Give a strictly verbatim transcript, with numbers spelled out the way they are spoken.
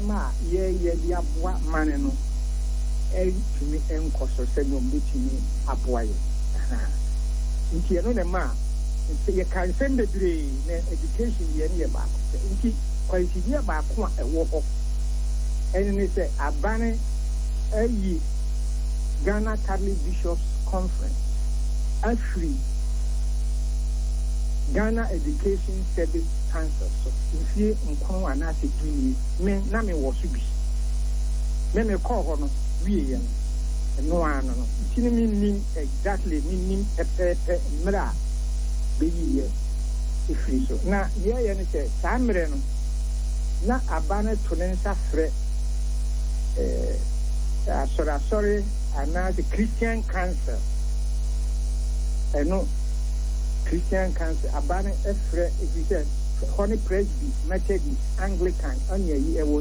ma ye ye dia boa mane no e tumi enkoso se no betumi aboa ye nti eno ne ma ye kan send bebre na education ye ne ba nti kwality ba ko a ewo ho ene ne se abane ayi Ghana Catholic Bishops Conference actually Ghana Education Service Council so if you nkon ana se dini me na me wo so bi me me call ho no wie ye no ano no tini mi nim exactly mi nim epepe mra be ye ifri so na ye ye ne se samre no na abana tunensa fre eh sorry sorry ana the Christian Council eh no Christian Council abane efre if you said Honey Presby Methodist Anglican anya yi ewo